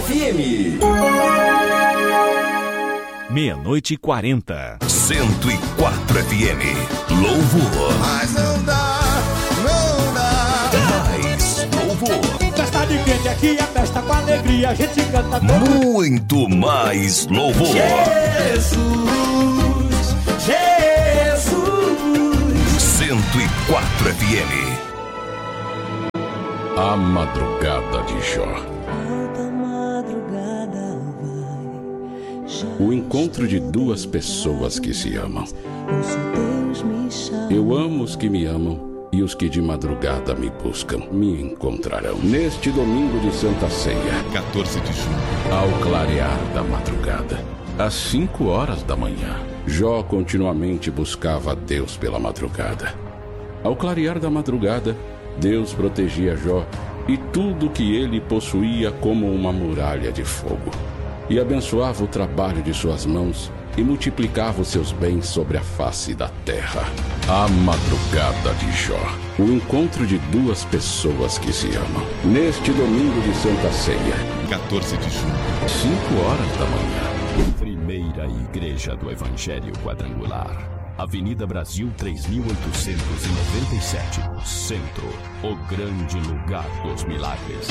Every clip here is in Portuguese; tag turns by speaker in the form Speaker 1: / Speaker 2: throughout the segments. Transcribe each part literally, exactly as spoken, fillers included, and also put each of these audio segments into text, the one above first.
Speaker 1: F M.
Speaker 2: Meia-noite e quarenta.
Speaker 3: cento e quatro F M. Louvor.
Speaker 4: Mas não dá, não dá.
Speaker 3: Mais louvor.
Speaker 5: Festa de crente aqui, a festa com alegria, a gente canta com
Speaker 3: muito mais louvor.
Speaker 5: Jesus, Jesus.
Speaker 3: cento e quatro F M.
Speaker 6: A Madrugada de Jó. O encontro de duas pessoas que se amam. Eu amo os que me amam, e os que de madrugada me buscam me encontrarão. Neste domingo de Santa Ceia,
Speaker 3: quatorze de junho,
Speaker 6: ao clarear da madrugada, às cinco horas da manhã, Jó continuamente buscava a Deus pela madrugada. Ao clarear da madrugada, Deus protegia Jó e tudo que ele possuía como uma muralha de fogo, e abençoava o trabalho de suas mãos e multiplicava os seus bens sobre a face da terra. A Madrugada de Jó. O encontro de duas pessoas que se amam. Neste domingo de Santa Ceia,
Speaker 3: quatorze de junho,
Speaker 6: cinco horas da manhã.
Speaker 2: Primeira Igreja do Evangelho Quadrangular. Avenida Brasil três mil oitocentos e noventa e sete, Centro, o grande lugar dos milagres.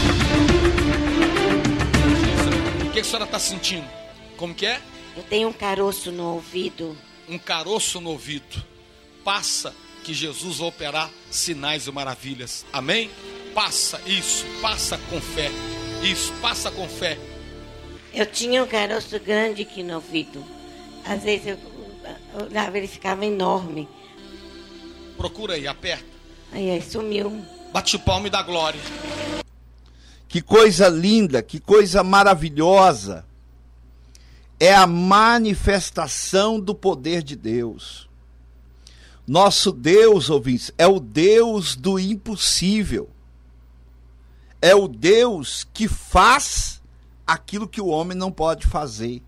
Speaker 7: O que a senhora está sentindo? Como que é?
Speaker 8: Eu tenho um caroço no ouvido.
Speaker 7: Um caroço no ouvido. Passa que Jesus vai operar sinais e maravilhas. Amém? Passa isso, passa com fé. Isso, passa com fé.
Speaker 8: Eu tinha um caroço grande aqui no ouvido. Às vezes eu olhava, ele ficava enorme.
Speaker 7: Procura aí, aperta.
Speaker 8: Aí, aí sumiu.
Speaker 7: Bate o palmo e dá glória.
Speaker 4: Que coisa linda, que coisa maravilhosa. É a manifestação do poder de Deus. Nosso Deus, ouvintes, é o Deus do impossível. É o Deus que faz aquilo que o homem não pode fazer.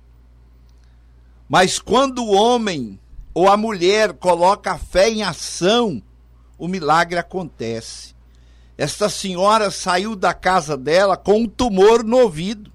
Speaker 4: Mas quando o homem ou a mulher coloca a fé em ação, o milagre acontece. Esta senhora saiu da casa dela com um tumor no ouvido.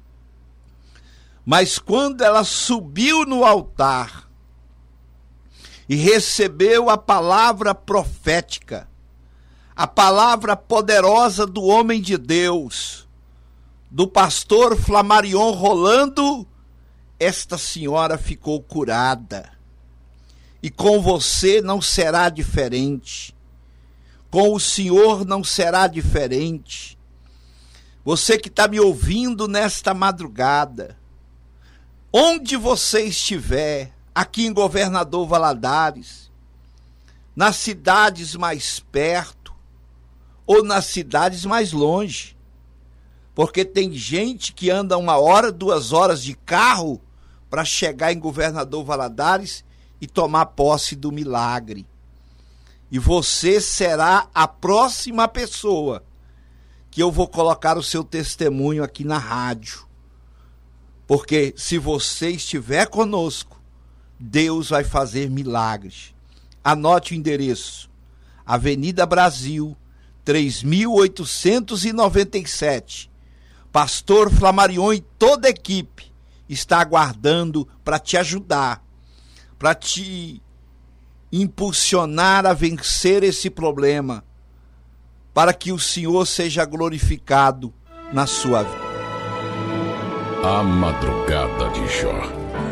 Speaker 4: Mas quando ela subiu no altar e recebeu a palavra profética, a palavra poderosa do homem de Deus, do pastor Flamarion Rolando, esta senhora ficou curada. E com você não será diferente. Com o Senhor não será diferente. Você que está me ouvindo nesta madrugada, onde você estiver, aqui em Governador Valadares, nas cidades mais perto ou nas cidades mais longe, porque tem gente que anda uma hora, duas horas de carro para chegar em Governador Valadares e tomar posse do milagre. E você será a próxima pessoa que eu vou colocar o seu testemunho aqui na rádio. Porque se você estiver conosco, Deus vai fazer milagres. Anote o endereço. Avenida Brasil, três mil oitocentos e noventa e sete. Pastor Flamarion e toda a equipe está aguardando para te ajudar, para te impulsionar a vencer esse problema, para que o Senhor seja glorificado na sua vida.
Speaker 6: A Madrugada de Jó.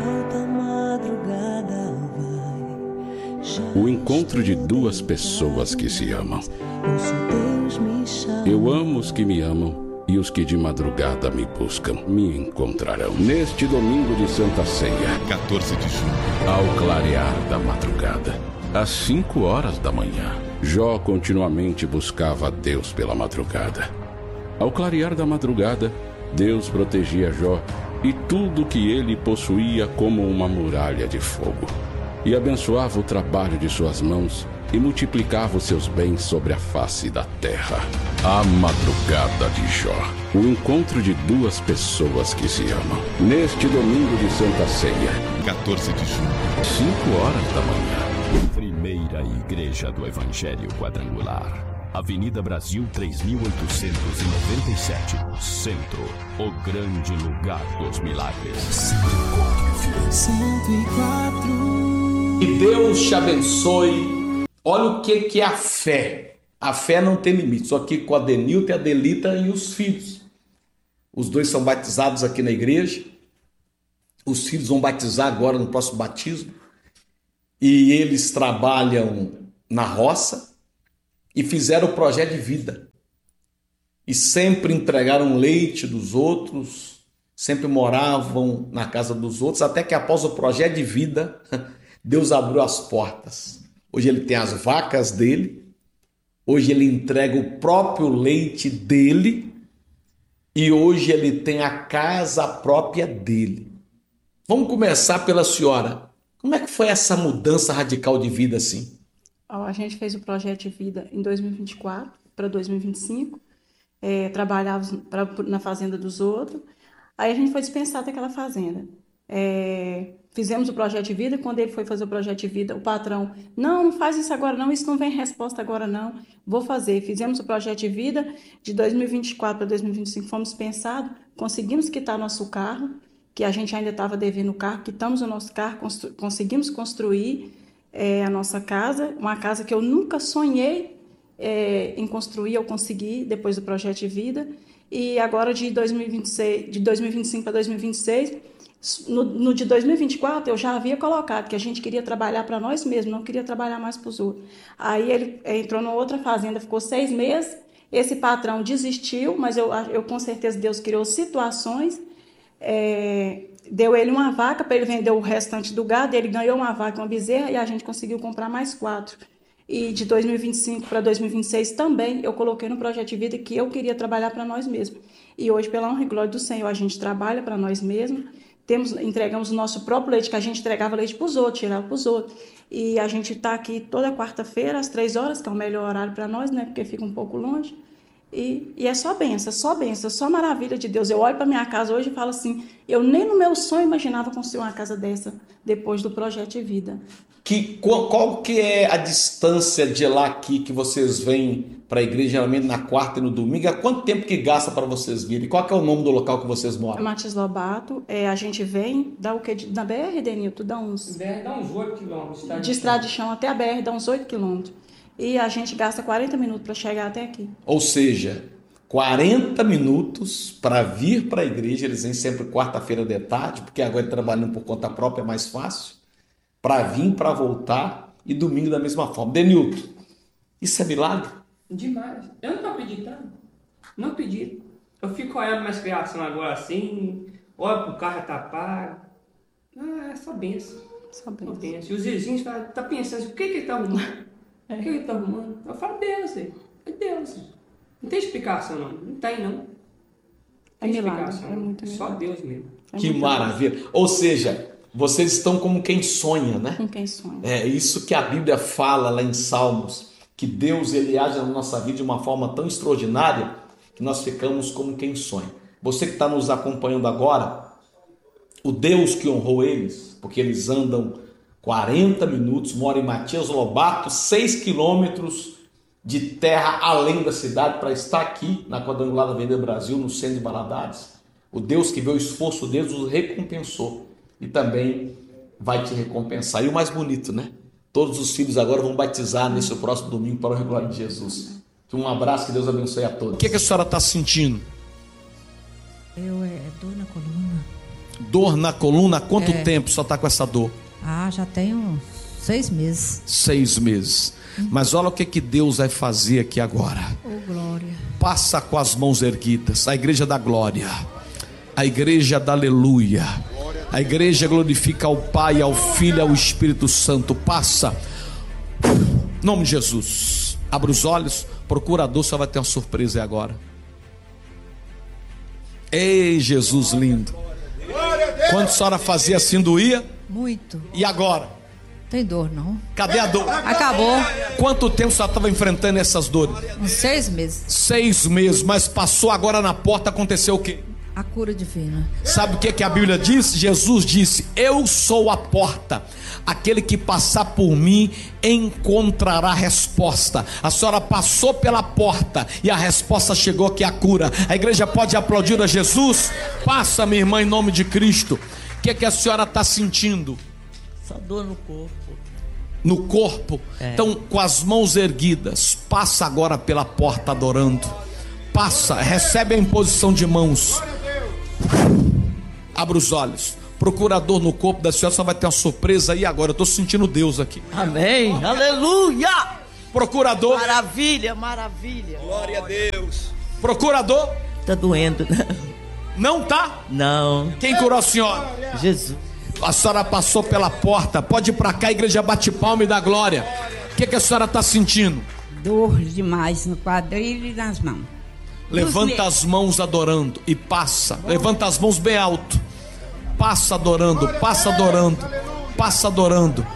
Speaker 6: O encontro de duas pessoas que se amam. Eu amo os que me amam, e os que de madrugada me buscam me encontrarão. Neste domingo de Santa Ceia,
Speaker 3: quatorze de junho,
Speaker 6: ao clarear da madrugada, às cinco horas da manhã, Jó continuamente buscava a Deus pela madrugada. Ao clarear da madrugada, Deus protegia Jó e tudo que ele possuía como uma muralha de fogo, e abençoava o trabalho de suas mãos e multiplicava os seus bens sobre a face da terra. A Madrugada de Jó. O encontro de duas pessoas que se amam. Neste domingo de Santa Ceia,
Speaker 3: quatorze de junho,
Speaker 6: cinco horas da manhã.
Speaker 2: Primeira Igreja do Evangelho Quadrangular. Avenida Brasil três mil oitocentos e noventa e sete, Centro, o grande lugar dos milagres.
Speaker 5: cento e quatro.
Speaker 7: Que Deus te abençoe. Olha o que, que é a fé. A fé não tem limite. Só que com a Denilton, a Adelita e os filhos. Os dois são batizados aqui na igreja. Os filhos vão batizar agora no próximo batismo. E eles trabalham na roça e fizeram o projeto de vida. E sempre entregaram leite dos outros, sempre moravam na casa dos outros, até que após o projeto de vida, Deus abriu as portas. Hoje ele tem as vacas dele, hoje ele entrega o próprio leite dele e hoje ele tem a casa própria dele. Vamos começar pela senhora. Como é que foi essa mudança radical de vida assim?
Speaker 1: A gente fez o projeto de vida em dois mil e vinte e quatro para dois mil e vinte e cinco, é, trabalhávamos pra, na fazenda dos outros, aí a gente foi dispensado daquela fazenda. É, fizemos o projeto de vida, quando ele foi fazer o projeto de vida, o patrão, não, não faz isso agora não, isso não vem resposta agora não, vou fazer. Fizemos o projeto de vida, de dois mil e vinte e quatro para dois mil e vinte e cinco fomos dispensados, conseguimos quitar nosso carro, que a gente ainda estava devendo o carro, quitamos o nosso carro, constru- conseguimos construir é, a nossa casa, uma casa que eu nunca sonhei é, em construir, eu consegui depois do projeto de vida, e agora de dois mil e vinte e seis, de dois mil e vinte e cinco para dois mil e vinte e seis, no, no de dois mil e vinte e quatro eu já havia colocado que a gente queria trabalhar para nós mesmos, não queria trabalhar mais para os outros. Aí ele entrou numa outra fazenda, ficou seis meses, esse patrão desistiu, mas eu, eu com certeza Deus criou situações, é, deu ele uma vaca para ele vender o restante do gado, ele ganhou uma vaca, uma bezerra, e a gente conseguiu comprar mais quatro. E de dois mil e vinte e cinco para dois mil e vinte e seis também eu coloquei no projeto de vida que eu queria trabalhar para nós mesmos. E hoje, pela honra e glória do Senhor, a gente trabalha para nós mesmos, temos, entregamos o nosso próprio leite, que a gente entregava leite para os outros, tirava para os outros. E a gente está aqui toda quarta-feira, às três horas, que é o melhor horário para nós, né? Porque fica um pouco longe. E, e é só bênção, só bênção, só maravilha de Deus. Eu olho para minha casa hoje e falo assim, eu nem no meu sonho imaginava construir uma casa dessa depois do projeto de vida.
Speaker 7: Que, qual, qual que é a distância de lá aqui que vocês vêm para a igreja, geralmente na quarta e no domingo? Há quanto tempo que gasta para vocês virem? Qual que é o nome do local que vocês moram?
Speaker 1: Martins Lobato, é, a gente vem, dá o quê? Na B R, Denilton, dá uns...
Speaker 9: B R dá uns oito quilômetros. Tá
Speaker 1: de estrada de chão até a B R dá uns oito quilômetros. E a gente gasta quarenta minutos para chegar até aqui.
Speaker 7: Ou seja, quarenta minutos para vir para a igreja. Eles vêm sempre quarta-feira de tarde, porque agora trabalhando por conta própria é mais fácil. Para vir, para voltar, e domingo da mesma forma. Denilton, isso é milagre?
Speaker 9: Demais. Eu não estou acreditando. Não acredito. Eu fico olhando minhas criações agora assim, olho pro carro, tá pago. Ah, é só benção.
Speaker 1: Só benção.
Speaker 9: Só benção. E os vizinhos falam, tá pensando, o que que ele tá arrumando? O que que ele tá arrumando? Eu falo, Deus, é Deus. Não tem explicação, não. Não tem, não.
Speaker 1: É milagre, é muito
Speaker 9: Só
Speaker 1: milagre.
Speaker 9: Deus mesmo.
Speaker 1: É
Speaker 7: Que
Speaker 1: muito
Speaker 7: maravilha.
Speaker 1: milagre.
Speaker 7: Ou seja, vocês estão como quem sonha, né?
Speaker 1: Com quem sonha.
Speaker 7: É isso que a Bíblia fala lá em Salmos, que Deus ele age na nossa vida de uma forma tão extraordinária que nós ficamos como quem sonha. Você que está nos acompanhando agora, o Deus que honrou eles, porque eles andam quarenta minutos, moram em Matias Lobato, seis quilômetros de terra além da cidade para estar aqui na quadrangular da Avenida Brasil, no centro de Valadares. O Deus que vê o esforço deles os recompensou e também vai te recompensar. E o mais bonito, né? Todos os filhos agora vão batizar nesse próximo domingo para a glória de Jesus. Um abraço, que Deus abençoe a todos. O que, que a senhora está sentindo?
Speaker 10: Eu é dor na coluna.
Speaker 7: Dor na coluna? Há quanto
Speaker 10: É.
Speaker 7: tempo só está com essa dor?
Speaker 10: Ah, já tenho seis meses.
Speaker 7: Seis meses. Mas olha o que, que Deus vai fazer aqui agora.
Speaker 10: Oh, glória.
Speaker 7: Passa com as mãos erguidas. A igreja da glória. A igreja da aleluia. A igreja glorifica ao Pai, ao Filho e ao Espírito Santo. Passa. Em nome de Jesus. Abra os olhos. Procurador só vai ter uma surpresa agora. Ei, Jesus lindo. Quando a senhora fazia assim, doía?
Speaker 10: Muito.
Speaker 7: E agora?
Speaker 10: Tem dor, não?
Speaker 7: Cadê a dor?
Speaker 10: Acabou.
Speaker 7: Quanto tempo você estava enfrentando essas dores?
Speaker 10: Uns seis meses.
Speaker 7: Seis meses, mas passou agora na porta, aconteceu o quê?
Speaker 10: A cura divina.
Speaker 7: Sabe o que, que a Bíblia diz? Jesus disse: eu sou a porta. Aquele que passar por mim encontrará resposta. A senhora passou pela porta e a resposta chegou, que é a cura. A igreja pode aplaudir a Jesus? Passa, minha irmã, em nome de Cristo. O que, que a senhora está sentindo?
Speaker 11: Só dor no corpo.
Speaker 7: No corpo?
Speaker 11: É.
Speaker 7: Então, com as mãos erguidas, passa agora pela porta adorando. Passa, recebe a imposição de mãos. Abra os olhos. Procura dor no corpo da senhora, só vai ter uma surpresa aí agora. Eu estou sentindo Deus aqui.
Speaker 11: Amém, aleluia.
Speaker 7: Procurador.
Speaker 11: Maravilha, maravilha.
Speaker 4: Glória a Deus.
Speaker 7: Procurador.
Speaker 11: Tá doendo, né?
Speaker 7: Não tá?
Speaker 11: Não.
Speaker 7: Quem curou a senhora?
Speaker 11: Jesus.
Speaker 7: A senhora passou pela porta. Pode ir pra cá, a igreja bate palma e dá glória. O que, que a senhora está sentindo?
Speaker 12: Dor demais no quadril e nas mãos.
Speaker 7: Levanta as mãos adorando e passa. Levanta as mãos bem alto. Passa adorando, passa adorando, passa adorando.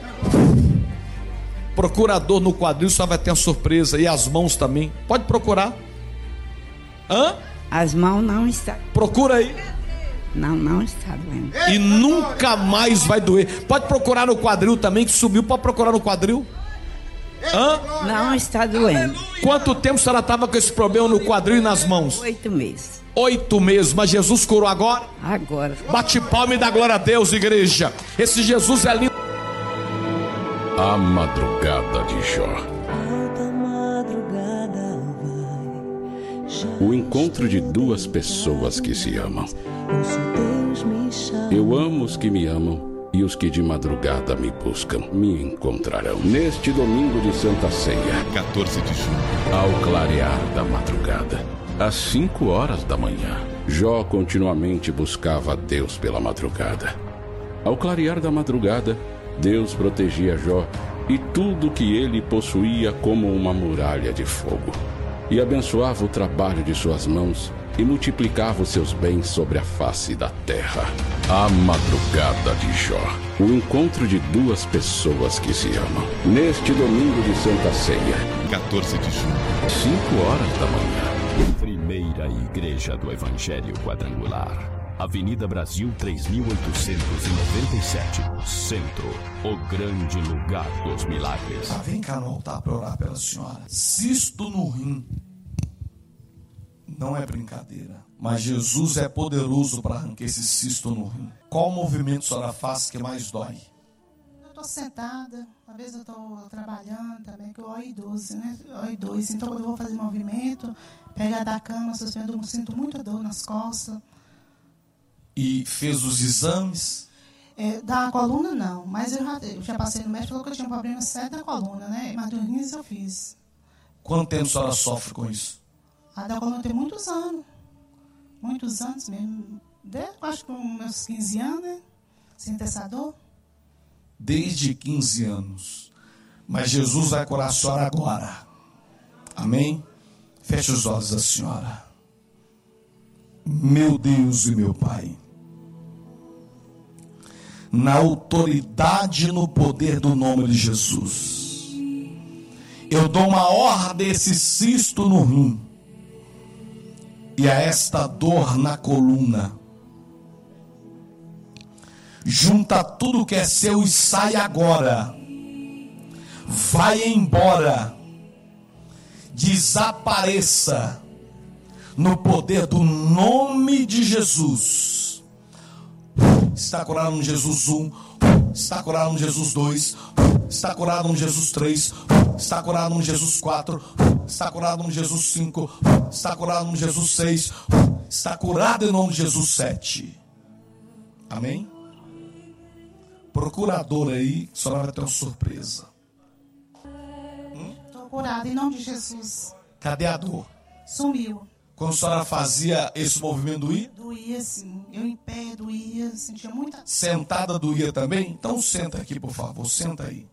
Speaker 7: Procurador no quadril, só vai ter uma surpresa. E as mãos também. Pode procurar. Hã?
Speaker 12: As mãos não estão.
Speaker 7: Procura aí.
Speaker 12: Não, não está doendo.
Speaker 7: E nunca mais vai doer. Pode procurar no quadril também, que subiu. Pode procurar no quadril. Hã?
Speaker 12: Não está doendo.
Speaker 7: Quanto tempo a senhora estava com esse problema no quadril e nas mãos?
Speaker 12: Oito meses.
Speaker 7: Oito meses, mas Jesus curou agora?
Speaker 12: Agora.
Speaker 7: Bate palma e dá glória a Deus, igreja. Esse Jesus é lindo.
Speaker 6: A madrugada de Jó. O encontro de duas pessoas que se amam. Eu amo os que me amam, e os que de madrugada me buscam me encontrarão. Neste domingo de Santa Ceia,
Speaker 3: quatorze de junho,
Speaker 6: ao clarear da madrugada, às cinco horas da manhã, Jó continuamente buscava a Deus pela madrugada. Ao clarear da madrugada, Deus protegia Jó e tudo que ele possuía como uma muralha de fogo, e abençoava o trabalho de suas mãos e multiplicava os seus bens sobre a face da terra. A madrugada de Jó. O encontro de duas pessoas que se amam. Neste domingo de Santa Ceia,
Speaker 3: quatorze de junho,
Speaker 6: cinco horas da manhã.
Speaker 2: Primeira Igreja do Evangelho Quadrangular. Avenida Brasil três mil oitocentos e noventa e sete, Centro, o grande lugar dos milagres.
Speaker 13: Ah, vem cá no altar para orar pela senhora. Cisto no rim. Não é brincadeira, mas Jesus é poderoso para arrancar esse cisto no rim. Qual movimento a senhora faz que mais dói?
Speaker 14: Eu estou sentada, às vezes eu estou trabalhando também, que eu O idoso, né? O idoso, então quando eu vou fazer movimento, pegar da cama, suspendo, eu sinto muita dor nas costas.
Speaker 13: E fez os exames?
Speaker 14: É, da coluna não, mas eu já, eu já passei no médico, falou que eu tinha um problema sério da coluna, né? Mas do rins eu fiz.
Speaker 13: Quanto tempo a senhora sofre com isso?
Speaker 14: A da coluna tem muitos anos. Muitos anos mesmo. De, acho que com meus quinze anos, né? Sinto essa dor.
Speaker 13: Desde quinze anos. Mas Jesus vai curar a senhora agora. Amém? Feche os olhos da senhora. Meu Deus e meu Pai. Na autoridade e no poder do nome de Jesus, eu dou uma ordem a esse cisto no rim e a esta dor na coluna. Junta tudo que é seu e sai agora. Vai embora. Desapareça. No poder do nome de Jesus. Está curado no Jesus um. Está curado no Jesus dois. Está curado no Jesus três. Está curado no Jesus quatro. Está curado no Jesus cinco. Está curado no Jesus seis. Está curado em nome de Jesus sete. Amém? Procurador aí, a senhora vai ter uma surpresa.
Speaker 14: Estou curada em nome de Jesus.
Speaker 13: Cadê a dor?
Speaker 14: Sumiu.
Speaker 13: Quando a senhora fazia esse movimento doía?
Speaker 14: Doía sim, eu em pé doía, sentia muita...
Speaker 13: Sentada doía também? Então senta aqui, por favor, senta aí.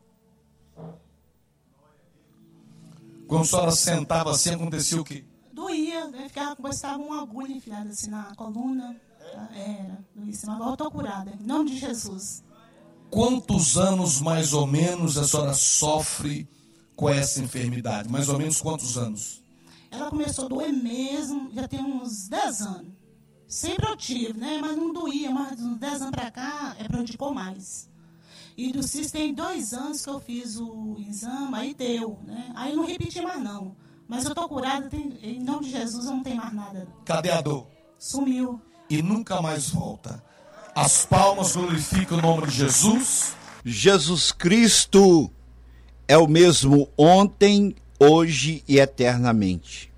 Speaker 13: Quando a senhora sentava assim, acontecia o quê?
Speaker 14: Doía, né? Ficava como se estava uma agulha enfiada assim na coluna. Era, doía sim, agora eu estou curada, em nome de Jesus.
Speaker 13: Quantos anos mais ou menos a senhora sofre com essa enfermidade? Mais ou menos quantos anos?
Speaker 14: Ela começou a doer mesmo, já tem uns dez anos. Sempre eu tive, né? Mas não doía, mas de uns dez anos para cá é prejudicou mais. E do cis tem dois anos que eu fiz o exame, aí deu, né? Aí eu não repeti mais não. Mas eu tô curada, tem, em nome de Jesus eu não tenho mais nada.
Speaker 13: Cadê a dor?
Speaker 14: Sumiu.
Speaker 13: E nunca mais volta. As palmas glorificam o nome de Jesus.
Speaker 4: Jesus Cristo é o mesmo ontem, hoje e eternamente.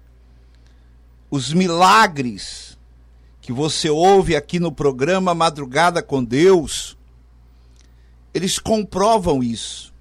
Speaker 4: Os milagres que você ouve aqui no programa Madrugada com Deus, eles comprovam isso.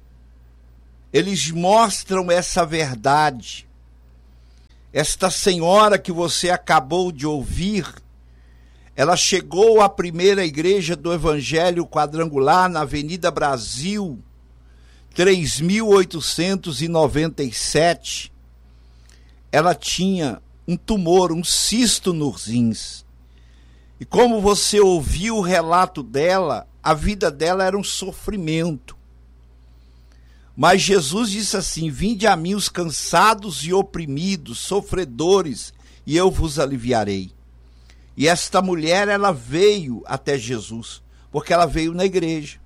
Speaker 4: Eles mostram essa verdade. Esta senhora que você acabou de ouvir, ela chegou à primeira igreja do Evangelho Quadrangular na Avenida Brasil, três mil oitocentos e noventa e sete. Ela tinha um tumor, um cisto nos rins. E como você ouviu o relato dela, a vida dela era um sofrimento. Mas Jesus disse assim: vinde a mim os cansados e oprimidos, sofredores, e eu vos aliviarei. E esta mulher, ela veio até Jesus, porque ela veio na igreja.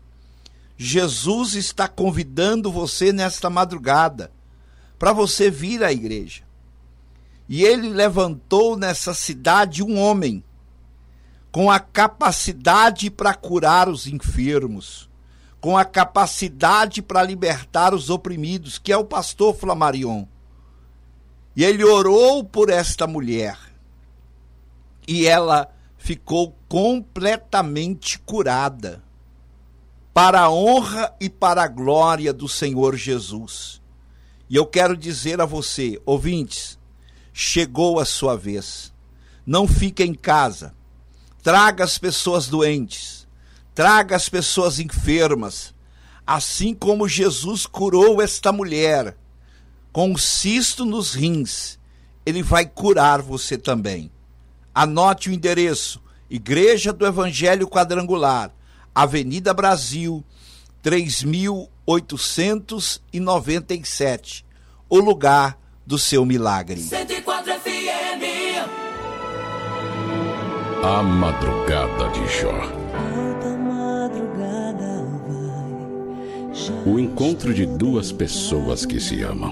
Speaker 4: Jesus está convidando você nesta madrugada, para você vir à igreja. E ele levantou nessa cidade um homem, com a capacidade para curar os enfermos, com a capacidade para libertar os oprimidos, que é o pastor Flamarion. E ele orou por esta mulher, e ela ficou completamente curada, para a honra e para a glória do Senhor Jesus. E eu quero dizer a você, ouvintes, chegou a sua vez. Não fique em casa. Traga as pessoas doentes. Traga as pessoas enfermas. Assim como Jesus curou esta mulher com um cisto nos rins, ele vai curar você também. Anote o endereço: Igreja do Evangelho Quadrangular, Avenida Brasil, três mil oitocentos e noventa e sete, o lugar do seu milagre.
Speaker 15: cento e quatro F M.
Speaker 6: A Madrugada de Jó.
Speaker 15: Alta madrugada vai.
Speaker 6: O encontro de duas pessoas que se amam.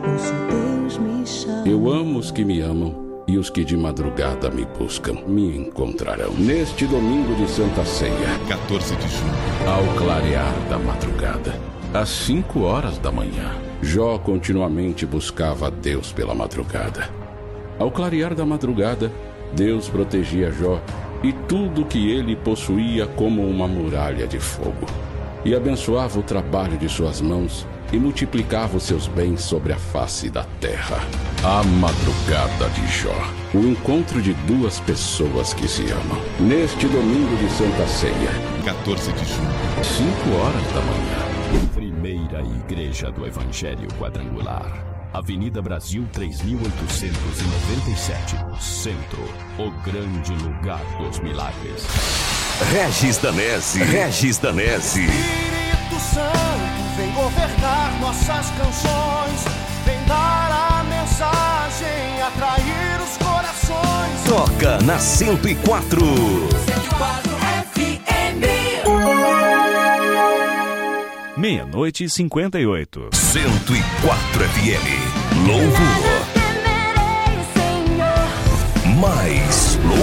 Speaker 6: Eu amo os que me amam, e os que de madrugada me buscam me encontrarão. Neste domingo de Santa Ceia,
Speaker 3: quatorze de junho,
Speaker 6: ao clarear da madrugada, às cinco horas da manhã, Jó continuamente buscava a Deus pela madrugada. Ao clarear da madrugada, Deus protegia Jó e tudo que ele possuía como uma muralha de fogo, e abençoava o trabalho de suas mãos e multiplicava os seus bens sobre a face da terra. A Madrugada de Jó. O encontro de duas pessoas que se amam. Neste domingo de Santa Ceia,
Speaker 3: quatorze de junho,
Speaker 6: cinco horas da manhã.
Speaker 2: Primeira Igreja do Evangelho Quadrangular, Avenida Brasil três mil oitocentos e noventa e sete, Centro, o grande lugar dos milagres.
Speaker 3: Regis Danese, Regis Danese.
Speaker 16: Espírito Santo, vem governar nossas canções, vem dar a mensagem, atrair os corações.
Speaker 3: Toca na cento e quatro.
Speaker 15: cento e quatro F M.
Speaker 17: Meia-noite e cinquenta e oito.
Speaker 3: cento e quatro F M. Louvor. Mais louvor.